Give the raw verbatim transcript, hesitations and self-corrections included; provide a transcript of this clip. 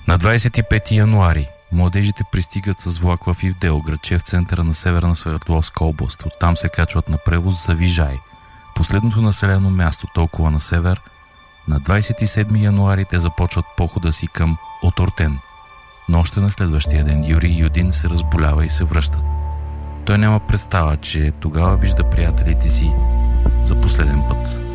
На двадесет и пети януари младежите пристигат с влак в Ивдел, градче в центъра на Северна Свердловска област. Оттам се качват на превоз за Вижай, последното населено място толкова на север. На двадесет и седми януари те започват похода си към Отортен. Но още на следващия ден Юрий Юдин се разболява и се връща. Той няма представа, че тогава вижда приятелите си за последен път.